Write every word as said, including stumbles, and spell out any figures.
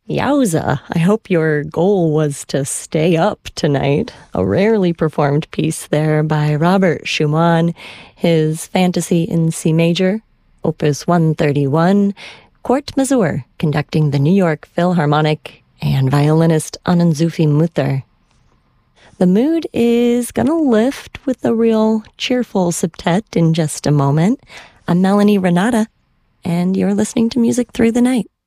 Yowza, I hope your goal was to stay up tonight. A rarely performed piece there by Robert Schumann, his Fantasy in C Major, Opus one thirty-one, Kurt Masur conducting the New York Philharmonic, and violinist Anand-Zuffi Mutter. The mood is gonna lift with a real cheerful septet in just a moment. I'm Melanie Renata, and you're listening to Music Through the Night.